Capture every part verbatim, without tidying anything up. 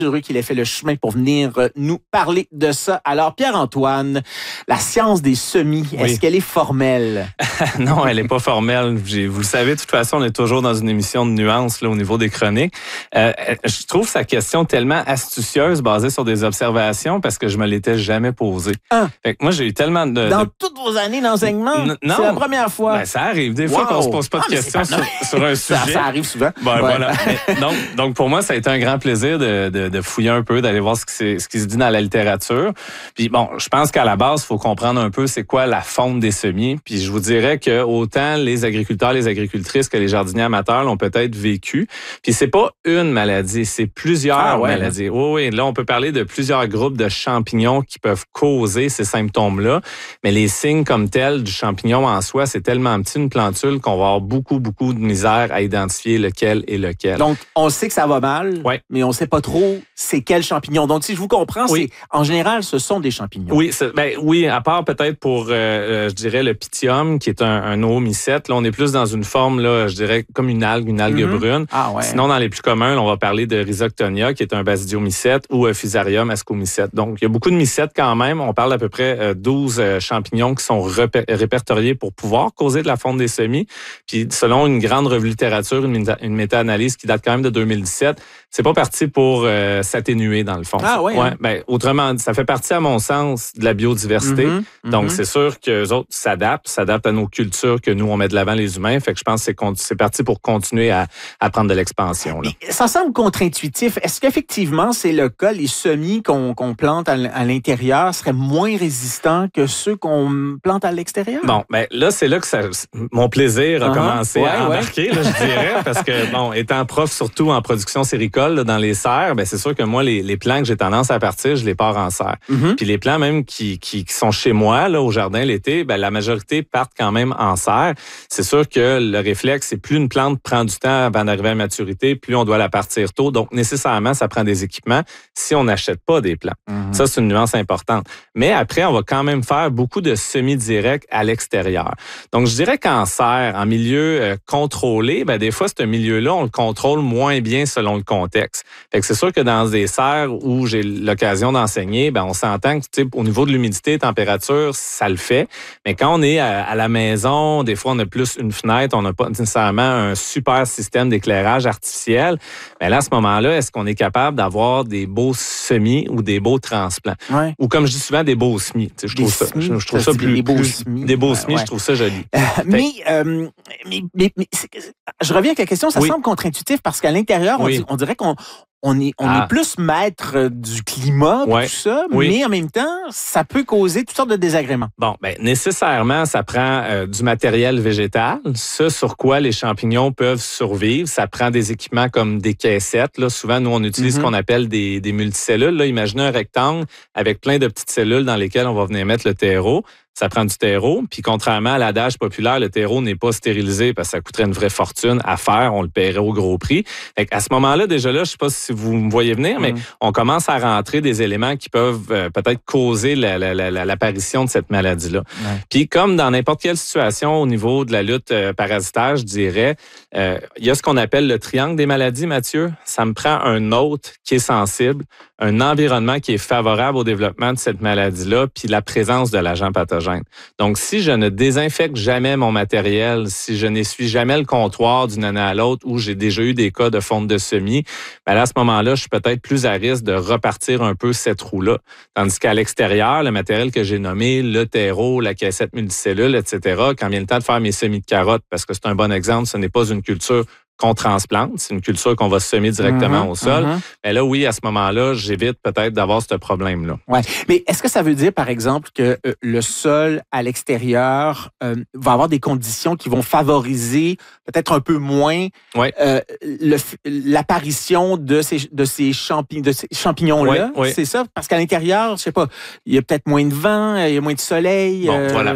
heureux qu'il ait fait le chemin pour venir nous parler de ça. Alors, Pierre-Antoine, la science des semis, oui. Est-ce qu'elle est formelle? Non, elle n'est pas formelle. Vous le savez, de toute façon, on est toujours dans une émission de nuances là, au niveau des chroniques. Euh, je trouve sa question tellement astucieuse, basée sur des observations, parce que je me l'étais jamais posée. Ah. Fait que moi, j'ai eu tellement de... Dans de... toutes vos années d'enseignement? N- non. C'est la première fois. Ben, ça arrive. Des fois wow. qu'on se pose pas de ah, questions sur, sur un sujet. Ça, ça arrive souvent. Ben, ouais. voilà. Mais, donc, donc, pour moi, ça a été un grand plaisir de, de, de fouiller un peu, d'aller voir ce qui, ce qui se dit dans la littérature. Puis bon, je pense qu'à la base, il faut comprendre un peu c'est quoi la fonte des semis. Puis je vous dirais que autant les agriculteurs, les agricultrices que les jardiniers amateurs l'ont peut-être vécu. Puis c'est pas une maladie, c'est plusieurs ah, ouais, maladies. Oui, oui. Là, on peut parler de plusieurs groupes de champignons qui peuvent causer ces symptômes-là. Mais les signes comme tels du champignon en soi, c'est tellement petit une plantule qu'on va avoir beaucoup, beaucoup de misère à identifier lequel est lequel. Donc, on sait que ça va mal, ouais. mais on ne sait pas trop c'est quel champignon. Donc, si je vous comprends, oui. c'est en général, ce sont des champignons. Oui, ben, oui, à part peut-être pour, euh, je dirais, le pythium, qui est un, un oomycète. Là, on est plus dans une forme, là, je dirais, comme une algue, une algue mm-hmm. brune. Ah, ouais. Sinon, dans les plus communs, là, on va parler de Rhizoctonia, qui est un basidiomycète, ou euh, Fusarium ascomycète. Donc, il y a beaucoup de mycètes quand même. On parle d'à peu près euh, douze euh, champignons qui sont repé- répertoriés pour pouvoir causer de la fonte des semis. Puis, selon une grande revue littérature, une, méta- une méta-analyse qui date quand même de deux mille dix-sept, c'est pas parti pour euh, s'atténuer, dans le fond. Ah oui? Ouais, hein? ben, autrement dit, ça fait partie, à mon sens, de la biodiversité. Mm-hmm, Donc, mm-hmm. c'est sûr qu'eux autres s'adaptent, s'adaptent à nos cultures que nous, on met de l'avant les humains. Fait que je pense que c'est, con- c'est parti pour continuer à, à prendre de l'expansion. Là. Ça semble contre-intuitif. Est-ce qu'effectivement, c'est le cas, les semis qu'on, qu'on plante à, à l'intérieur seraient moins résistants que ceux qu'on plante à l'extérieur? Bon, ben là, c'est là que ça, mon plaisir a uh-huh. commencé ouais, à embarquer, ouais. là, je dirais, parce que, bon, étant prof surtout en production séricole, là, dans les serres, ben c'est sûr que moi, les, les plants que j'ai tendance à partir, je les pars en serre. Mm-hmm. Puis les plants même qui, qui, qui sont chez moi, là, au jardin l'été, ben la majorité partent quand même en serre. C'est sûr que le réflexe, c'est plus une plante prend du temps avant d'arriver à maturité, plus on doit la partir tôt. Donc, nécessairement, ça prend des équipements si on n'achète pas des plants. Mm-hmm. Ça, c'est une nuance importante. Mais après, on va quand même faire beaucoup de semis-directs à l'extérieur. Donc, je dirais qu'en serre, en milieu euh, contrôlé, ben des fois, ce milieu-là, on le contrôle moins bien selon le contexte. Fait que c'est sûr que dans des serres où j'ai l'occasion d'enseigner, ben on s'entend que, tu sais, au niveau de l'humidité, température, ça le fait. Mais quand on est à, à la maison, des fois, on a plus une fenêtre, on n'a pas nécessairement un super système d'éclairage artificiel. Ben là, à ce moment-là, est-ce qu'on est capable d'avoir des beaux semis ou des beaux transplants? Ouais. Ou comme je dis souvent, des beaux semis. Tu sais, je, trouve ça, je, je trouve ça, ça plus... Des beaux plus, semis. Des beaux semis, ouais. Je trouve ça joli. Euh, mais, euh, mais, mais, mais je reviens avec la question, ça oui. semble contre-intuitif parce qu'à l'intérieur, on, oui. dit, on dirait qu'on on est, on ah. est plus maître du climat, ouais. tout ça, oui. mais en même temps, ça peut causer toutes sortes de désagréments. Bon, ben nécessairement, ça prend euh, du matériel végétal, ce sur quoi les champignons peuvent survivre. Ça prend des équipements comme des caissettes. Là, souvent, nous, on utilise mm-hmm. ce qu'on appelle des, des multicellules. Là, imaginez un rectangle avec plein de petites cellules dans lesquelles on va venir mettre le terreau. Ça prend du terreau. Puis contrairement à l'adage populaire, le terreau n'est pas stérilisé parce que ça coûterait une vraie fortune à faire. On le paierait au gros prix. Fait à ce moment-là, déjà là, je ne sais pas si vous me voyez venir, mmh. mais on commence à rentrer des éléments qui peuvent euh, peut-être causer la, la, la, l'apparition de cette maladie-là. Ouais. Puis comme dans n'importe quelle situation au niveau de la lutte euh, parasitaire, je dirais, euh, il y a ce qu'on appelle le triangle des maladies, Mathieu. Ça me prend un hôte qui est sensible, un environnement qui est favorable au développement de cette maladie-là, puis la présence de l'agent pathogène. Donc, si je ne désinfecte jamais mon matériel, si je n'essuie jamais le comptoir d'une année à l'autre où j'ai déjà eu des cas de fonte de semis, bien là, à ce moment-là, je suis peut-être plus à risque de repartir un peu cette roue-là. Tandis qu'à l'extérieur, le matériel que j'ai nommé, le terreau, la caissette multicellule, et cetera, quand vient le temps de faire mes semis de carottes, parce que c'est un bon exemple, ce n'est pas une culture qu'on transplante, c'est une culture qu'on va semer directement mmh, au sol. Mmh. Mais là, oui, à ce moment-là, j'évite peut-être d'avoir ce problème-là. Oui, mais est-ce que ça veut dire, par exemple, que euh, le sol à l'extérieur euh, va avoir des conditions qui vont favoriser peut-être un peu moins ouais. euh, le, l'apparition de ces, de ces, champi- de ces champignons-là? Oui, oui. C'est ça? Parce qu'à l'intérieur, je sais pas, il y a peut-être moins de vent, il y a moins de soleil. Bon, euh... voilà.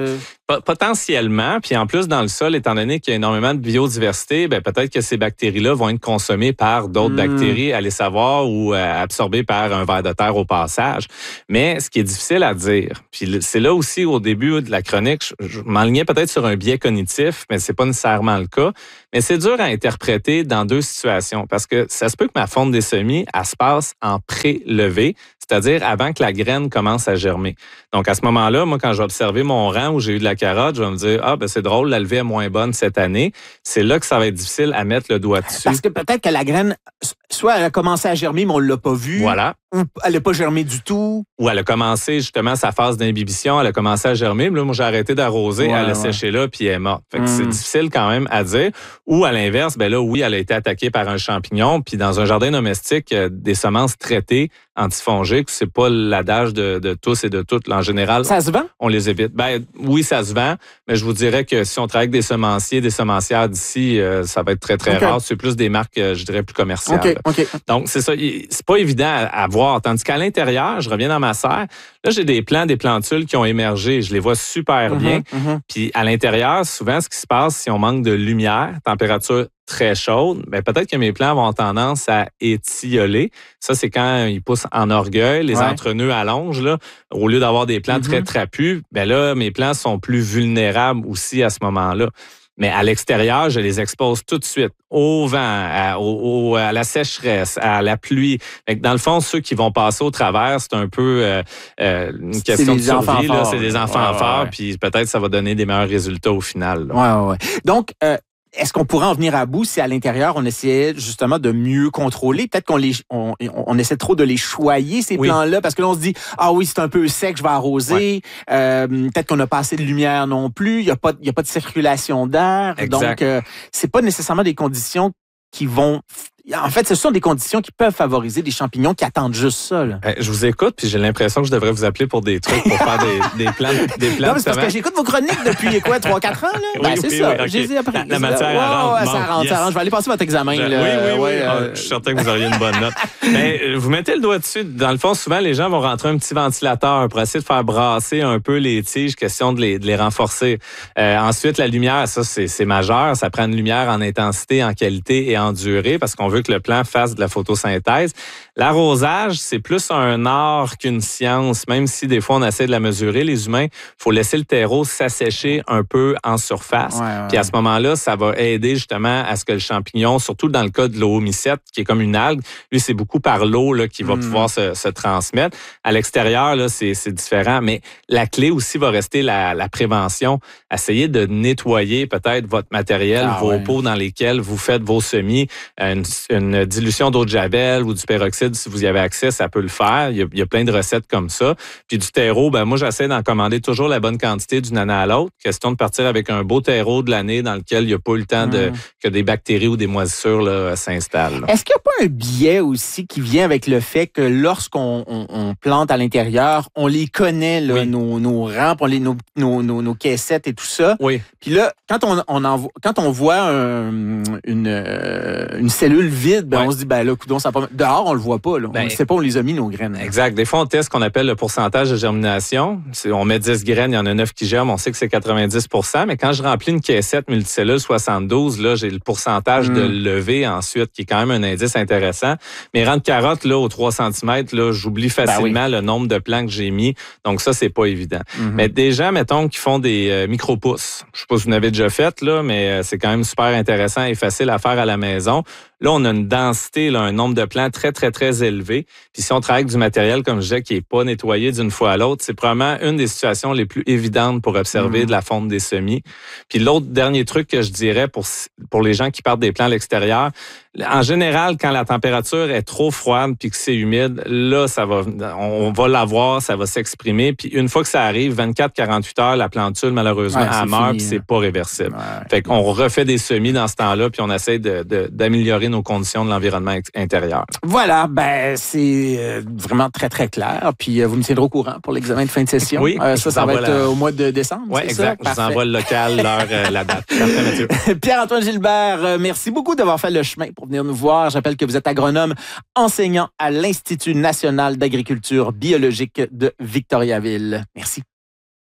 Potentiellement, puis en plus dans le sol, étant donné qu'il y a énormément de biodiversité, ben peut-être que ces bactéries-là vont être consommées par d'autres mmh. bactéries, allez savoir, ou euh, absorbées par un ver de terre au passage. Mais ce qui est difficile à dire, puis c'est là aussi au début de la chronique, je, je m'enlignais peut-être sur un biais cognitif, mais c'est pas nécessairement le cas. Mais c'est dur à interpréter dans deux situations, parce que ça se peut que ma fonte des semis, elle se passe en pré-levée, c'est-à-dire avant que la graine commence à germer. Donc, à ce moment-là, moi, quand je vais observer mon rang où j'ai eu de la carotte, je vais me dire, ah, ben c'est drôle, la levée est moins bonne cette année. C'est là que ça va être difficile à mettre le doigt dessus. Parce que peut-être que la graine, soit elle a commencé à germer, mais on ne l'a pas vu. Voilà. Ou elle n'a pas germé du tout. Ou elle a commencé justement sa phase d'imbibition, elle a commencé à germer. Mais là, moi, j'ai arrêté d'arroser, ouais, elle a ouais. séché là, puis elle est morte. Fait que mm. c'est difficile quand même à dire. Ou à l'inverse, ben là, oui, elle a été attaquée par un champignon. Puis dans un jardin domestique, des semences traitées antifongiques, c'est pas l'adage de, de tous et de toutes. Là, en général, ça se vend? On les évite. Ben oui, ça se vend, mais je vous dirais que si on travaille avec des semenciers, des semencières d'ici, euh, ça va être très, très okay. rare. C'est plus des marques, euh, je dirais, plus commerciales. Okay. Okay. Donc, c'est ça. C'est pas évident à, à voir. Tandis qu'à l'intérieur, je reviens dans ma serre, là, j'ai des plants, des plantules qui ont émergé. Je les vois super mm-hmm, bien. Mm-hmm. Puis à l'intérieur, souvent, ce qui se passe, si on manque de lumière, température très chaude, ben peut-être que mes plants vont avoir tendance à étioler. Ça, c'est quand ils poussent en orgueil, les ouais. entrenœuds allongent. Là, au lieu d'avoir des plants mm-hmm. très trapus, ben là, mes plants sont plus vulnérables aussi à ce moment-là. Mais à l'extérieur, je les expose tout de suite au vent, à, au, au, à la sécheresse, à la pluie. Fait que dans le fond, ceux qui vont passer au travers, c'est un peu euh, euh, une question de survie. Là, c'est des enfants ouais, forts, ouais, ouais. puis peut-être ça va donner des meilleurs résultats au final. Oui, oui, oui. Donc, euh, est-ce qu'on pourrait en venir à bout si à l'intérieur, on essayait justement de mieux contrôler? Peut-être qu'on les, on, on essaie trop de les choyer, ces oui. plants-là, parce que là, on se dit, ah oui, c'est un peu sec, je vais arroser. Ouais. Euh, peut-être qu'on n'a pas assez de lumière non plus. Il n'y a pas, il y a pas de circulation d'air. Exact. Donc, euh, c'est pas nécessairement des conditions qui vont... En fait, ce sont des conditions qui peuvent favoriser des champignons qui attendent juste ça. Là. Je vous écoute, puis j'ai l'impression que je devrais vous appeler pour des trucs, pour faire des, des plans. Des plans non, mais c'est parce que j'écoute vos chroniques depuis quoi, trois quatre ans? Là? Oui, ben, c'est oui, ça. Oui, okay. J'ai appris. La, la matière, elle rentre. Ouais, ça rentre, yes. ça rentre. Je vais aller passer votre examen. Je, là. Oui, oui, oui. Ouais, ah, euh... Je suis certain que vous auriez une bonne note. Mais vous mettez le doigt dessus. Dans le fond, souvent, les gens vont rentrer un petit ventilateur pour essayer de faire brasser un peu les tiges, question de les, de les renforcer. Euh, ensuite, la lumière, ça, c'est, c'est majeur. Ça prend une lumière en intensité, en qualité et en durée parce qu'on veut que le plant fasse de la photosynthèse. L'arrosage, c'est plus un art qu'une science, même si des fois on essaie de la mesurer. Les humains, il faut laisser le terreau s'assécher un peu en surface. Ouais, ouais. Puis à ce moment-là, ça va aider justement à ce que le champignon, surtout dans le cas de l'oomycète, qui est comme une algue, lui, c'est beaucoup par l'eau là, qui va mmh. pouvoir se, se transmettre. À l'extérieur, là, c'est, c'est différent, mais la clé aussi va rester la, la prévention. Essayez de nettoyer peut-être votre matériel, ah, vos ouais. pots dans lesquels vous faites vos semis, une, une dilution d'eau de javel ou du peroxyde, si vous y avez accès, ça peut le faire. Il y a, il y a plein de recettes comme ça. Puis du terreau, ben moi, j'essaie d'en commander toujours la bonne quantité d'une année à l'autre. Question de partir avec un beau terreau de l'année dans lequel il n'y a pas eu le temps de, mmh. que des bactéries ou des moisissures là, s'installent. Là. Est-ce qu'il n'y a pas un biais aussi qui vient avec le fait que lorsqu'on on, on plante à l'intérieur, on les connaît, là, oui. nos, nos rampes, on les, nos, nos, nos, nos caissettes et tout ça. Oui. Puis là, quand on, on, envo- quand on voit un, une, euh, une cellule vide, ben, oui. on se dit, ben là, coudonc, ça pas... Dehors, on le voit pas. Là. Ben, on ne sait pas où on les a mis, nos graines. Exact. Des fois, on teste ce qu'on appelle le pourcentage de germination. C'est, on met dix graines, il y en a neuf qui germent. On sait que c'est quatre-vingt-dix pour cent. Mais quand je remplis une caissette multicellule soixante-douze, là, j'ai le pourcentage mmh. de levée ensuite, qui est quand même un indice intéressant. Mes rangs de carottes, là, aux trois centimètres, là, j'oublie facilement ben oui. le nombre de plants que j'ai mis. Donc, ça, c'est pas évident. Mmh. Mais des gens, mettons, qui font des euh, micro-pousses. Je sais pas si vous en avez déjà fait, là, mais euh, c'est quand même super intéressant et facile à faire à la maison. Là, on a une densité, là, un nombre de plants très, très, très élevé. Puis si on travaille avec du matériel, comme je disais, qui n'est pas nettoyé d'une fois à l'autre, c'est probablement une des situations les plus évidentes pour observer mmh. de la fonte des semis. Puis l'autre dernier truc que je dirais pour, pour les gens qui partent des plants à l'extérieur, en général, quand la température est trop froide puis que c'est humide, là, ça va, on va l'avoir, ça va s'exprimer. Puis une fois que ça arrive, vingt-quatre à quarante-huit heures, la plantule, malheureusement, ouais, elle meurt puis c'est pas réversible. Ouais. Fait qu'on refait des semis dans ce temps-là puis on essaie de, de, d'améliorer nos conditions de l'environnement intérieur. Voilà, ben c'est vraiment très, très clair. Puis vous me tiendrez au courant pour l'examen de fin de session. Oui, euh, ça, ça va être la... au mois de décembre. Oui, exact. Ça? Je vous envoie le local, l'heure, euh, la date. Parfait, Mathieu. Pierre-Antoine Gilbert, merci beaucoup d'avoir fait le chemin pour venir nous voir. J'appelle que vous êtes agronome enseignant à l'Institut national d'agriculture biologique de Victoriaville. Merci.